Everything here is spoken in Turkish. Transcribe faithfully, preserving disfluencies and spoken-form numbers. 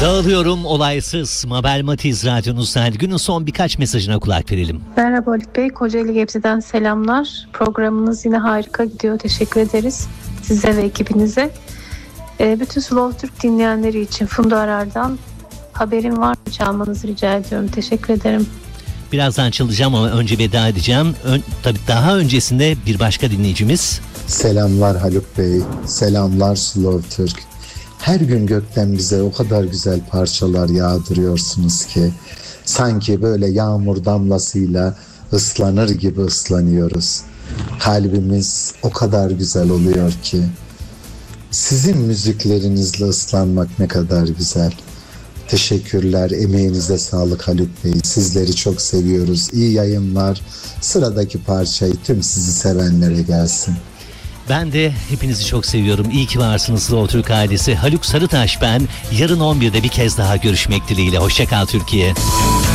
Dağılıyorum olaysız. Mabel Matiz radyonuzdan günün son birkaç mesajına kulak verelim. Merhaba Haluk Bey, Kocaeli Gebze'den selamlar. Programınız yine harika gidiyor, teşekkür ederiz size ve ekibinize. E, bütün Slow Türk dinleyenleri için Funda Arar'dan Haberin Var mı çalmanızı rica ediyorum. Teşekkür ederim. Birazdan çalacağım ama önce veda edeceğim. Ön, tabii daha öncesinde bir başka dinleyicimiz. Selamlar Haluk Bey, selamlar Slow Türk. Her gün gökten bize o kadar güzel parçalar yağdırıyorsunuz ki sanki böyle yağmur damlasıyla ıslanır gibi ıslanıyoruz. Kalbimiz o kadar güzel oluyor ki sizin müziklerinizle ıslanmak ne kadar güzel. Teşekkürler, emeğinize sağlık Haluk Bey. Sizleri çok seviyoruz. İyi yayınlar. Sıradaki parçayı tüm sizi sevenlere gelsin. Ben de hepinizi çok seviyorum. İyi ki varsınız Slow Türk ailesi. Haluk Sarıtaş ben. Yarın on birde bir kez daha görüşmek dileğiyle. Hoşça kal Türkiye.